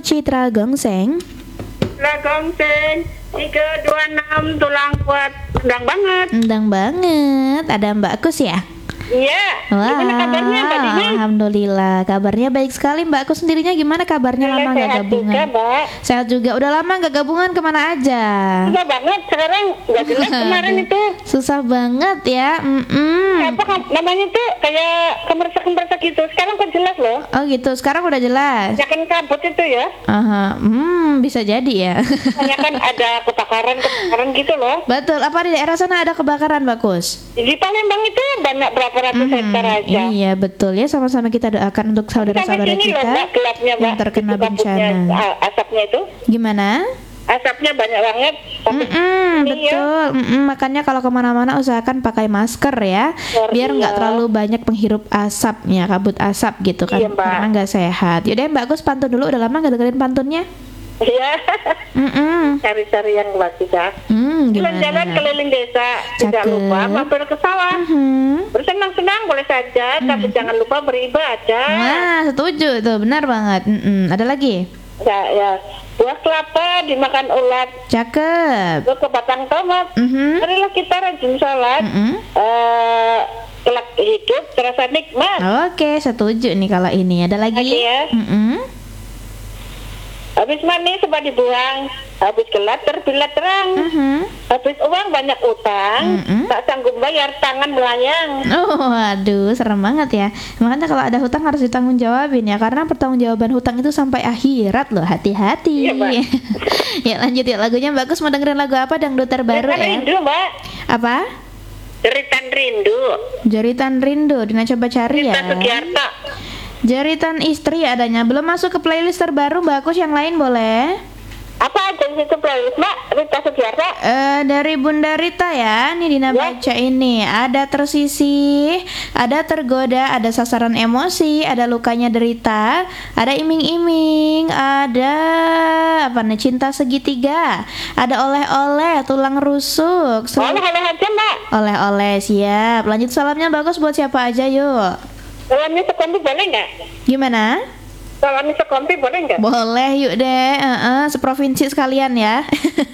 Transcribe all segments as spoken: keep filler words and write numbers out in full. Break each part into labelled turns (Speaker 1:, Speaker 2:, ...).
Speaker 1: Citra Gongseng.
Speaker 2: Lah gongseng tiga dua enam tulang kuat endang banget.
Speaker 1: Endang banget. Ada Mbak Kus ya?
Speaker 2: Iya.
Speaker 1: Wah,
Speaker 2: Gimana kabarnya Mbak Dina?
Speaker 1: alhamdulillah kabarnya baik sekali. Mbak Kus sendirinya gimana kabarnya?
Speaker 2: Iya,
Speaker 1: Lama nggak
Speaker 2: sehat
Speaker 1: gabungan?
Speaker 2: juga, Mbak.
Speaker 1: Sehat juga. Udah lama nggak gabungan, kemana aja?
Speaker 2: Susah banget sekarang nggak jelas kemarin
Speaker 1: Aduh,
Speaker 2: itu.
Speaker 1: susah banget ya. Mm-mm.
Speaker 2: Apa kam- namanya tuh kayak kemeresak-kemeresak gitu. Sekarang kok jelas loh.
Speaker 1: Oh gitu. Sekarang udah jelas.
Speaker 2: Ya kan kabut itu ya.
Speaker 1: Aha, hmm, bisa jadi ya.
Speaker 2: Hanya kan ada kebakaran-kebakaran gitu loh.
Speaker 1: Betul. Apa di daerah sana ada kebakaran, Mbak Kus?
Speaker 2: Di Palembang itu banyak berapa ratus
Speaker 1: Hmm,
Speaker 2: hektar aja.
Speaker 1: iya betul ya, sama-sama kita doakan untuk saudara-saudara
Speaker 2: Sampai sini loh,
Speaker 1: kita
Speaker 2: Mbak, gelapnya, Mbak.
Speaker 1: yang terkena
Speaker 2: Itu kabutnya,
Speaker 1: bencana.
Speaker 2: a- asapnya itu.
Speaker 1: Gimana?
Speaker 2: Asapnya banyak banget. Sampai
Speaker 1: Mm-mm,
Speaker 2: sini ya.
Speaker 1: betul. Mm-mm, makanya kalau kemana-mana usahakan pakai masker ya,
Speaker 2: Masker,
Speaker 1: biar nggak
Speaker 2: iya.
Speaker 1: terlalu banyak penghirup asapnya, kabut asap gitu kan,
Speaker 2: Iya, Mbak.
Speaker 1: karena nggak sehat. Yaudah Mbak Gus, pantun dulu. Udah lama nggak dengerin pantunnya?
Speaker 2: Iya.
Speaker 1: Mm-mm.
Speaker 2: Cari-cari yang bagus ya.
Speaker 1: Hmm,
Speaker 2: Jalan-jalan
Speaker 1: gimana?
Speaker 2: keliling desa, tidak
Speaker 1: Cakep.
Speaker 2: lupa mampir ke sawah.
Speaker 1: Mhm.
Speaker 2: Bersenang-senang boleh saja, tapi jangan lupa beribadah.
Speaker 1: Wah, setuju tuh, benar banget. Mm-mm. Ada lagi?
Speaker 2: Ya, ya. Buah kelapa dimakan ulat,
Speaker 1: Cakep.
Speaker 2: ke batang tomat.
Speaker 1: Mhm.
Speaker 2: Marilah kita rajin sholat.
Speaker 1: Mm-mm.
Speaker 2: Eh, kelak hidup terasa nikmat.
Speaker 1: Oke, setuju nih kalau ini. Ada lagi?
Speaker 2: Lagi ya.
Speaker 1: Mm-mm.
Speaker 2: Habis mani sempat dibuang, habis gelap terbilat terang,
Speaker 1: Mhm.
Speaker 2: habis uang banyak utang,
Speaker 1: Mm-mm.
Speaker 2: tak sanggup bayar tangan melayang.
Speaker 1: Oh, aduh, serem banget ya. Makanya kalau ada hutang harus ditanggung jawabin ya, karena pertanggungjawaban hutang itu sampai akhirat loh. Hati-hati.
Speaker 2: Iya, Mbak.
Speaker 1: Ya lanjut ya, lagunya bagus. Mau dengerin lagu apa? Dangdut terbaru
Speaker 2: Deritan
Speaker 1: ya?
Speaker 2: rindu, Mbak.
Speaker 1: Apa?
Speaker 2: Deritan rindu.
Speaker 1: Jeritan rindu. Dina coba cari ya.
Speaker 2: Rita Sugiarto.
Speaker 1: Jeritan istri adanya. Belum masuk ke playlist terbaru, bagus. Yang lain boleh?
Speaker 2: Apa aja di situ playlist, Mbak? Rita Sugiarto.
Speaker 1: Eh dari Bunda Rita ya, nih Dina
Speaker 2: Ya.
Speaker 1: baca ini. Ada tersisih, ada tergoda, ada sasaran emosi, ada lukanya derita, ada iming-iming, ada apa nih, cinta segitiga, ada oleh-oleh, tulang rusuk. Sel-
Speaker 2: Oleh-oleh aja, Mbak.
Speaker 1: Oleh-oleh, siap. Lanjut, salamnya bagus buat siapa aja yuk.
Speaker 2: Salamnya sekompi boleh nggak?
Speaker 1: Gimana?
Speaker 2: Salamnya sekompi boleh nggak?
Speaker 1: Boleh yuk deh, eh, seprovinsi sekalian ya.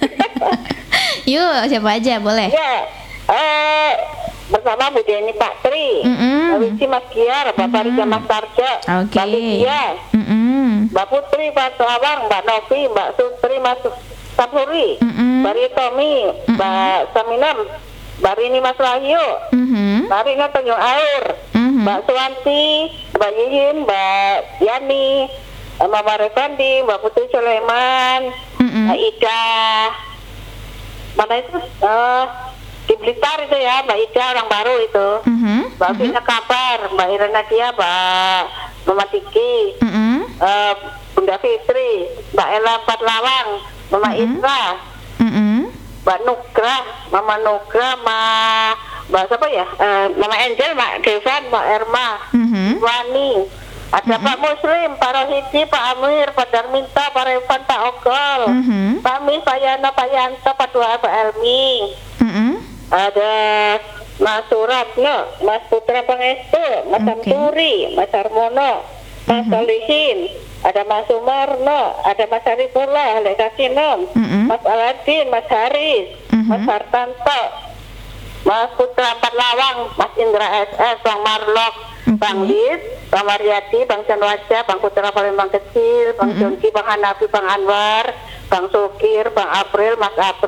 Speaker 1: Yuk, siapa aja boleh.
Speaker 2: Ya, eh, bersama Bu Deni Pak Tri,
Speaker 1: Mm-mm.
Speaker 2: Mbak Wici Mas Giar, Bapak Rija Mas Tarjo,
Speaker 1: Oke.
Speaker 2: Mbak Lydia,
Speaker 1: Mm-mm.
Speaker 2: Mbak Putri Pak Sawang, Mbak Novi, Mbak Sutri Mas Sapuri,
Speaker 1: Mm-mm.
Speaker 2: Mbak Ritomi, Mbak Saminem, Mbak Rini Mas Wahyu,
Speaker 1: Mhm.
Speaker 2: Mbak Rina Tanjung Aur,
Speaker 1: Mhm.
Speaker 2: Mbak Suwanti, Mbak Yihin, Mbak Yani, Mama Revandi, Mbak Putri Sulaiman,
Speaker 1: Mm-mm.
Speaker 2: Mbak Ida, mana itu? Eh, di Blitar itu ya, Mbak Ida orang baru itu.
Speaker 1: Mhm.
Speaker 2: Mbak Vina Kabar, Mbak Irena Dia, Mbak Mama Tiki,
Speaker 1: Mhm.
Speaker 2: eh, Bunda Fitri, Mbak Ella Empat Lawang, Mama
Speaker 1: Mm-mm.
Speaker 2: Isra,
Speaker 1: Mhm.
Speaker 2: Mbak Nugrah, Mama Nugrah, Ma, Mbak siapa ya? Eh, Mama Angel, Mbak Devan, Mbak Erma,
Speaker 1: Mhm.
Speaker 2: Wani, ada Pak Muslim, Pak Rohidi, Pak Amir, Pak Darminta, Pak Revan, Pak Ogol,
Speaker 1: Mhm.
Speaker 2: Pak Min, Pak Yana, Pak Yanto, Pak Dua, Pak Elmi,
Speaker 1: Mhm.
Speaker 2: ada Mas Suratno, Mas Putra Pangestu, Mas
Speaker 1: Oke.
Speaker 2: Samturi, Mas Harmono, Mas Solihin, ada Mas Sumarno, ada Mas Harifullah, Leka Sinom,
Speaker 1: Mhm.
Speaker 2: Mas Aladin, Mas Haris,
Speaker 1: Mhm.
Speaker 2: Mas Hartanto, Mas Putra Empat Lawang, Mas Indra S S, Bang Marlok,
Speaker 1: Oke.
Speaker 2: Bang Lis, Bang Mariati, Bang Canwaja, Bang Putra Palembang Kecil, Bang
Speaker 1: Mhm.
Speaker 2: Jongki, Bang Hanafi, Bang Anwar, Bang Sukir, Bang April, Mas April,